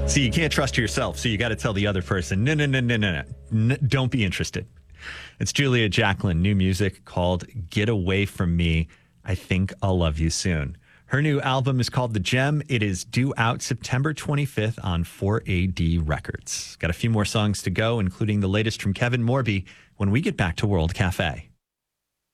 See, you can't trust yourself, so you got to tell the other person, no, don't be interested. It's Julia Jacklin, new music called Get Away From Me. I Think I'll Love You Soon. Her new album is called The Gem. It is due out September 25th on 4AD Records. Got a few more songs to go, including the latest from Kevin Morby when we get back to World Cafe.